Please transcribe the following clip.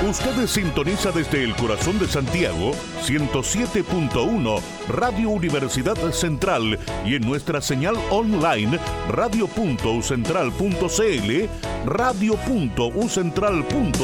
Usted sintoniza desde el corazón de Santiago 107.1 Radio Universidad Central y en nuestra señal online radio.ucentral.cl, radio.ucentral.cl.